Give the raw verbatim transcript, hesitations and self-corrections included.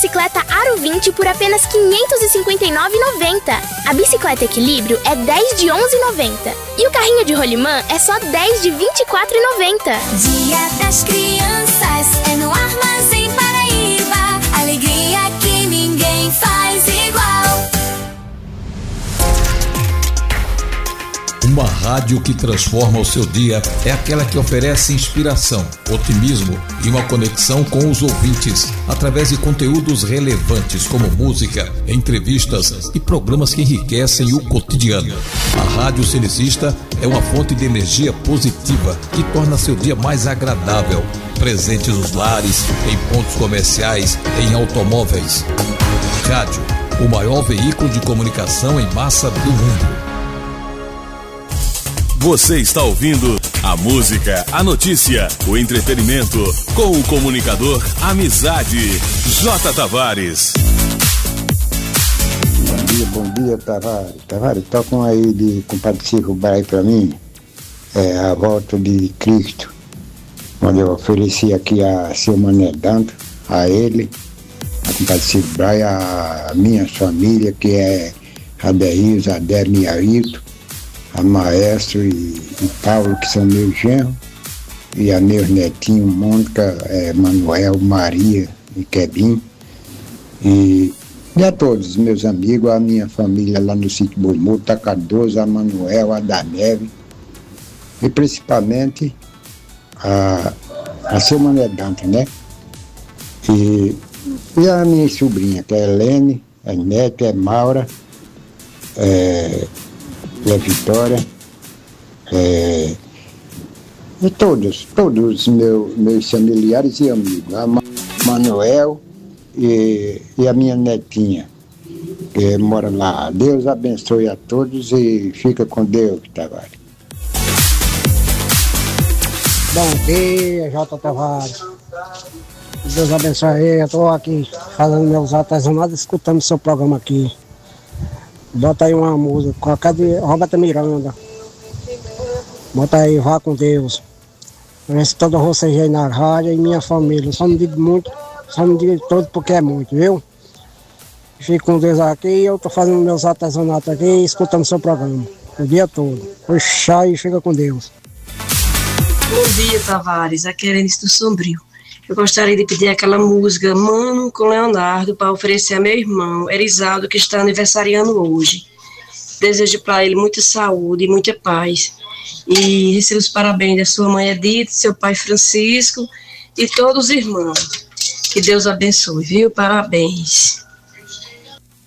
bicicleta Aro vinte por apenas quinhentos e cinquenta e nove reais e noventa centavos. A bicicleta Equilíbrio é dez de onze reais e noventa centavos. E o carrinho de rolimã é só dez de vinte e quatro reais e noventa centavos. Dia das Crianças é no Armazém Paraíba. Alegria que ninguém faz igual. Uma rádio que transforma o seu dia é aquela que oferece inspiração, otimismo e uma conexão com os ouvintes através de conteúdos relevantes como música, entrevistas e programas que enriquecem o cotidiano. A Rádio Cenicista é uma fonte de energia positiva que torna seu dia mais agradável, presente nos lares, em pontos comerciais, em automóveis. Rádio, o maior veículo de comunicação em massa do mundo. Você está ouvindo a música, a notícia, o entretenimento com o comunicador Amizade, J. Tavares. Bom dia, bom dia, Tavares. Tavares, tocam aí de Compadre Chico Braga para mim, é, a volta de Cristo, onde eu ofereci aqui a seu Mané Danto, a ele, a Compadre Chico Braga, a minha família, que é a Deís, a Débora e a Ailton, a Maestro e, e Paulo, que são meus genros, e a meus netinhos, Mônica, é, Manuel, Maria e Kevin, e, e a todos os meus amigos, a minha família lá no sítio Boimudo, a Cardoso, a Manuel, a da Neve, e principalmente a, a seu Mané Dante, né? E, e a minha sobrinha, que é Helene, é Neta, é Maura, é... e a Vitória, é, e todos, todos os meus, meus familiares e amigos, a Manuel e, e a minha netinha, que mora lá. Deus abençoe a todos e fica com Deus, Tavares. Bom dia, J. Tavares. Deus abençoe. Eu estou aqui fazendo meus artesanatos, escutando o seu programa aqui. Bota aí uma música, qualquer de Roberta Miranda. Bota aí, vá com Deus. Vê se todo vocês aí na rádio e minha família. Só não digo muito, só não digo todo porque é muito, viu? Fico com Deus aqui e eu tô fazendo meus artesanatos aqui e escutando seu programa o dia todo. Puxa e fica com Deus. Bom dia, Tavares. Aqui é Enes do Sombrio. Eu gostaria de pedir aquela música Mano com Leonardo para oferecer a meu irmão, Erisaldo, que está aniversariando hoje. Desejo para ele muita saúde e muita paz. E recebo os parabéns da sua mãe Edith, seu pai Francisco e todos os irmãos. Que Deus abençoe, viu? Parabéns.